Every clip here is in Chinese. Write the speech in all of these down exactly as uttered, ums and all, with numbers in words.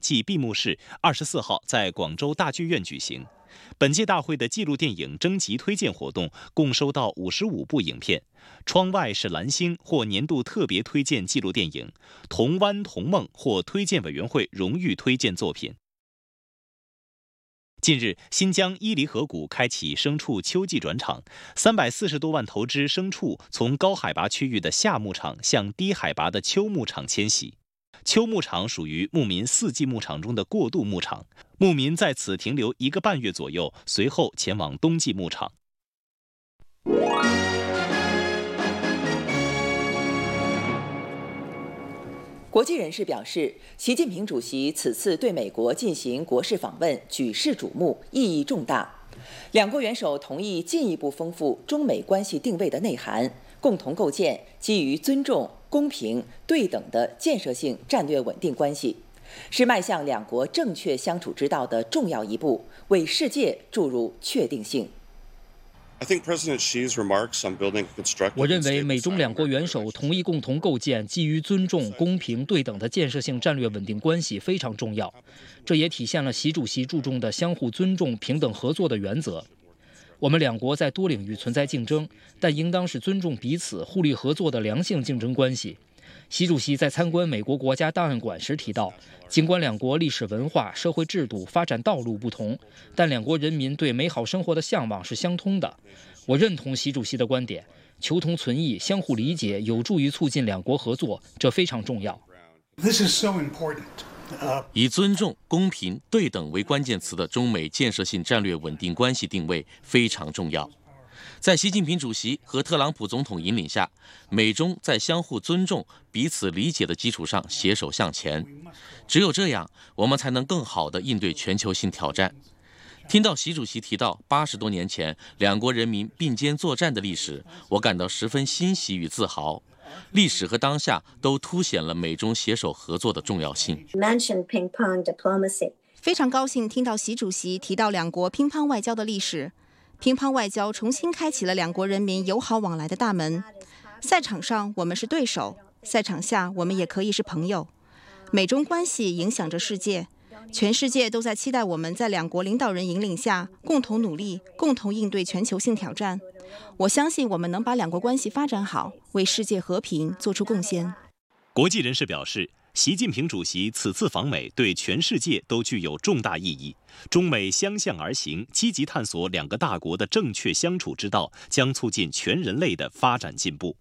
暨闭幕式二十四号在广州大剧院举行。本届大会的纪录电影征集推荐活动共收到五十五部影片，《窗外是蓝星》获年度特别推荐纪录电影，《同湾同梦》获推荐委员会荣誉推荐作品。近日，新疆伊犁河谷开启牲畜秋季转场，三百四十多万头只牲畜从高海拔区域的夏牧场向低海拔的秋牧场迁徙。秋牧场属于牧民四季牧场中的过渡牧场，牧民在此停留一个半月左右，随后前往冬季牧场。 国际人士表示，习近平主席此次对美国进行国事访问，举世瞩目，意义重大。两国元首同意进一步丰富中美关系定位的内涵，共同构建基于尊重、公平、对等的建设性战略稳定关系，是迈向两国正确相处之道的重要一步，为世界注入确定性。 我认为美中两国元首同意共同构建基于尊重、公平、对等的建设性战略稳定关系非常重要，这也体现了习主席注重的相互尊重、平等合作的原则。我们两国在多领域存在竞争，但应当是尊重彼此、互利合作的良性竞争关系。习主席在参观美国国家档案馆时提到，尽管两国历史文化、社会制度、发展道路不同，但两国人民对美好生活的向往是相通的。我认同习主席的观点，求同存异、相互理解有助于促进两国合作，这非常重要。 This is so important. 以尊重、公平、对等为关键词的中美建设性战略稳定关系定位非常重要。在习近平主席和特朗普总统引领下，美中在相互尊重、彼此理解的基础上携手向前。只有这样，我们才能更好地应对全球性挑战。听到习主席提到八十多年前两国人民并肩作战的历史，我感到十分欣喜与自豪。历史和当下都凸显了美中携手合作的重要性。 非常高兴听到习主席提到两国乒乓外交的历史。乒乓外交重新开启了两国人民友好往来的大门。赛场上我们是对手，赛场下我们也可以是朋友。美中关系影响着世界，全世界都在期待我们在两国领导人引领下共同努力，共同应对全球性挑战。我相信我们能把两国关系发展好，为世界和平做出贡献。 国际人士表示，习近平主席此次访美对全世界都具有重大意义，中美相向而行，积极探索两个大国的正确相处之道，将促进全人类的发展进步。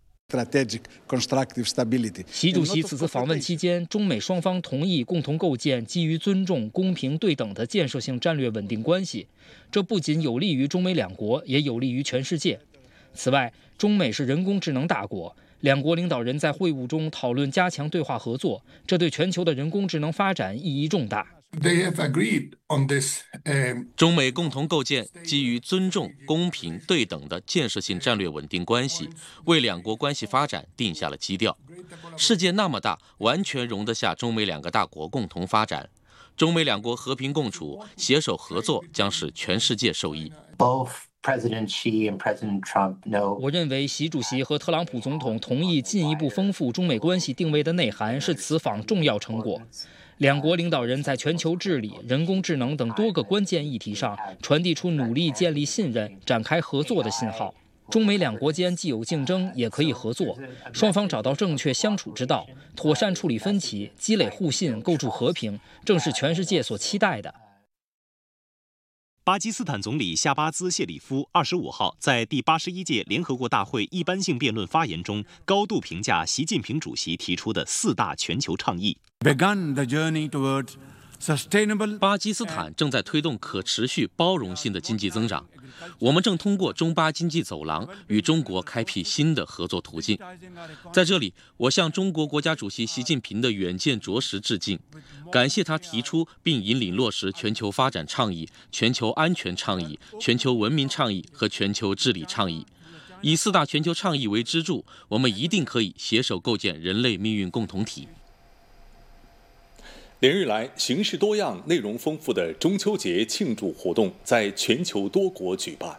习主席此次访问期间，中美双方同意共同构建基于尊重、公平、对等的建设性战略稳定关系，这不仅有利于中美两国，也有利于全世界。此外，中美是人工智能大国，两国领导人在会晤中讨论加强对话合作，这对全球的人工智能发展意义重大。 They have agreed on this, um... 中美共同构建基于尊重、公平、对等的建设性战略稳定关系，为两国关系发展定下了基调。世界那么大，完全容得下中美两个大国共同发展。中美两国和平共处、携手合作，将使全世界受益。 President Xi and President Trump know. 我认为习主席和特朗普总统同意进一步丰富中美关系定位的内涵是此访重要成果。两国领导人在全球治理、人工智能等多个关键议题上传递出努力建立信任、展开合作的信号。中美两国间既有竞争，也可以合作，双方找到正确相处之道，妥善处理分歧，积累互信，构筑和平，正是全世界所期待的。 巴基斯坦总理夏巴兹·谢里夫二十五号在第八十一届联合国大会一般性辩论发言中，高度评价习近平主席提出的四大全球倡议。 巴基斯坦正在推动可持续包容性的经济增长，我们正通过中巴经济走廊与中国开辟新的合作途径。在这里，我向中国国家主席习近平的远见卓识致敬，感谢他提出并引领落实全球发展倡议、全球安全倡议、全球文明倡议和全球治理倡议。以四大全球倡议为支柱，我们一定可以携手构建人类命运共同体。 连日来，形式多样、内容丰富的中秋节庆祝活动在全球多国举办。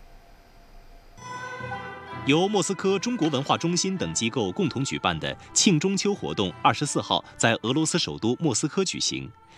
由莫斯科中国文化中心等机构共同举办的庆中秋活动，二十四号在俄罗斯首都莫斯科举行。